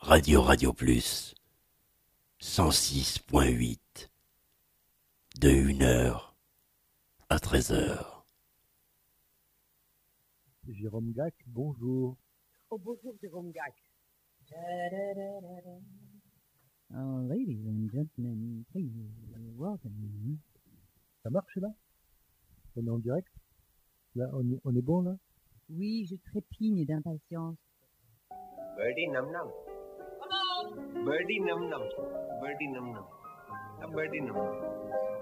Radio Plus 106.8 de 1h à 13h. Jérôme Gac, bonjour. Oh, bonjour Jérôme Gac. Ladies and gentlemen, please welcome. Ça marche là? On est en direct? Là, on est bon là? Oui, je trépigne d'impatience. Birdie num num. Birdie num num. Birdie num num. Birdie num num.